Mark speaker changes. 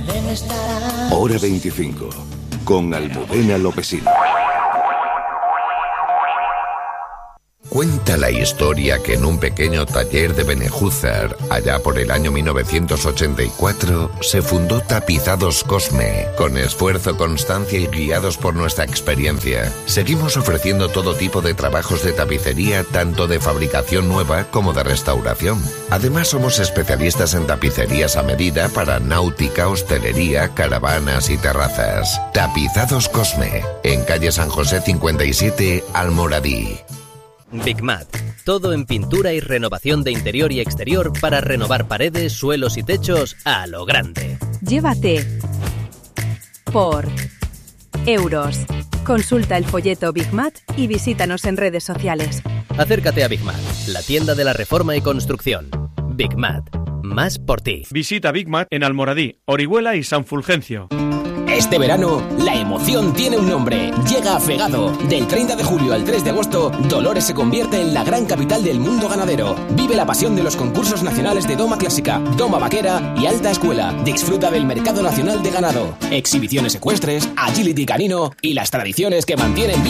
Speaker 1: Hora 25, con Almudena Lopesino.
Speaker 2: Cuenta la historia que en un pequeño taller de Benejúzar, allá por el año 1984, se fundó Tapizados Cosme. Con esfuerzo, constancia y guiados por nuestra experiencia, seguimos ofreciendo todo tipo de trabajos de tapicería, tanto de fabricación nueva como de restauración. Además, somos especialistas en tapicerías a medida para náutica, hostelería, caravanas y terrazas. Tapizados Cosme, en calle San José 57, Almoradí.
Speaker 3: Bigmat, todo en pintura y renovación de interior y exterior para renovar paredes, suelos y techos a lo grande.
Speaker 4: Llévate por euros. Consulta el folleto Bigmat y visítanos en redes sociales.
Speaker 3: Acércate a Bigmat, la tienda de la reforma y construcción. Bigmat, más por ti.
Speaker 5: Visita Bigmat en Almoradí, Orihuela y San Fulgencio.
Speaker 6: Este verano, la emoción tiene un nombre. Llega a Fegado. Del 30 de julio al 3 de agosto, Dolores se convierte en la gran capital del mundo ganadero. Vive la pasión de los concursos nacionales de Doma Clásica, Doma Vaquera y Alta Escuela. Disfruta del mercado nacional de ganado, exhibiciones ecuestres, agility canino y las tradiciones que mantienen